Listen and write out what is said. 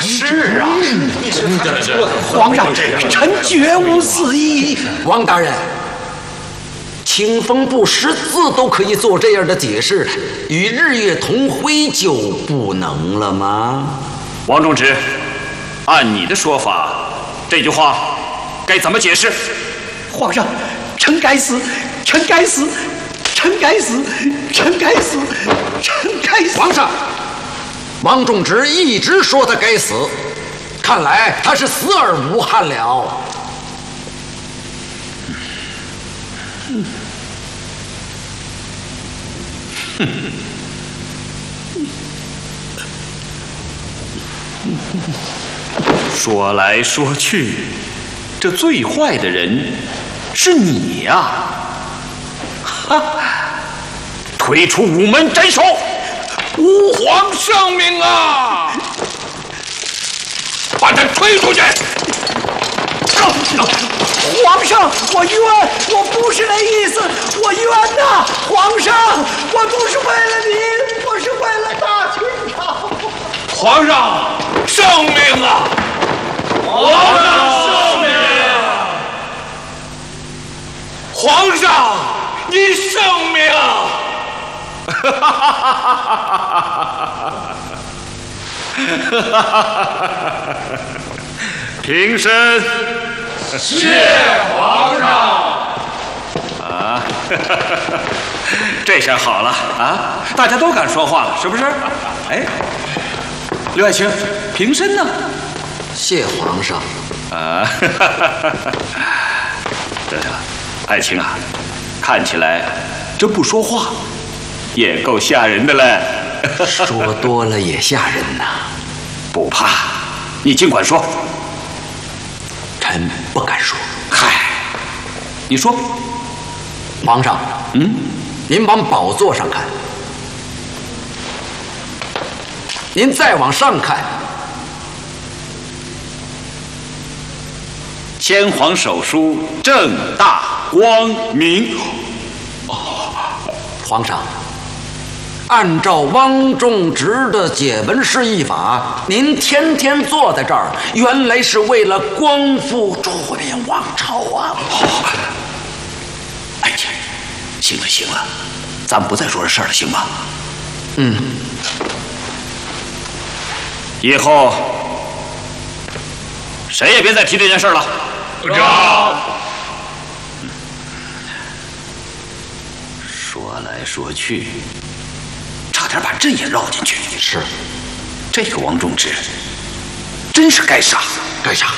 是啊， 皇上，臣绝无私意。 王大人，清风不识字都可以做这样的解释，与日月同辉就不能了吗？ 王仲直，按你的说法，这句话该怎么解释？ 皇上，臣该死，臣该死，臣该死，臣该死，臣该死。 皇上，王仲直一直说他该死，看来他是死而无憾了。 说来说去，这最坏的人是你呀！哈！推出午门斩首！吾皇圣命啊！把他推出去！ 皇上，我冤，我不是那意思，我冤呐！皇上，我不是为了你，我是为了大清朝。 皇上，圣命啊！皇上圣命！皇上，你圣命！哈哈哈哈哈！平身。 谢皇上。 啊，这下好了啊！大家都敢说话了，是不是？哎，刘爱卿，平身呢？ 谢皇上。 啊，这爱卿啊，看起来这不说话也够吓人的嘞。 说多了也吓人呐。 不怕，你尽管说。 臣不敢说。 嗨，你说。 皇上，您往宝座上看，您再往上看， 先皇手书正大光明。 皇上，按照汪仲直的解文释义法，您天天坐在这儿，原来是为了光复中原王朝啊！ 哎呀，行了行了，咱不再说这事儿了，行吗？以后谁也别再提这件事了。 长。 说来说去，差点把朕也绕进去。 是， 这个王仲直真是该杀， 该杀。